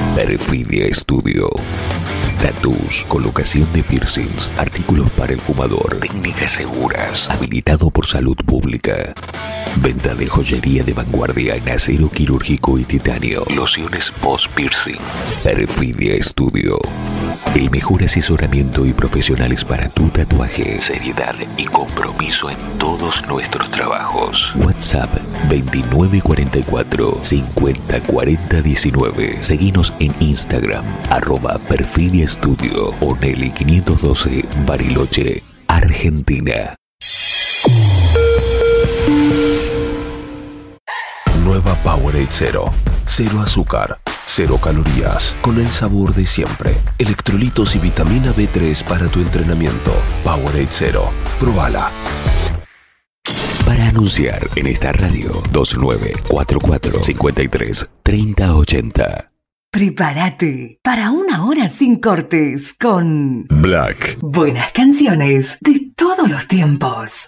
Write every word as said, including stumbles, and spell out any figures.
Perfidia Studio. Tattoos, colocación de piercings, artículos para el fumador, técnicas seguras, habilitado por salud pública. Venta de joyería de vanguardia en acero quirúrgico y titanio. Lociones post-piercing. Perfidia Studio. El mejor asesoramiento y profesionales para tu tatuaje. Seriedad y compromiso en todos nuestros trabajos. WhatsApp veintinueve cuarenta y cuatro, cincuenta cuarenta diecinueve. Seguinos en Instagram, arroba Perfidia Studio o Nelly quinientos doce, Bariloche, Argentina. Nueva Powerade Cero. Cero azúcar, cero calorías, con el sabor de siempre. Electrolitos y vitamina B tres para tu entrenamiento. Powerade Cero. Probala. Para anunciar en esta radio, dos nueve cuatro cuatro, cinco tres, treinta ochenta. Prepárate para una hora sin cortes con Black. buenas canciones de todos los tiempos.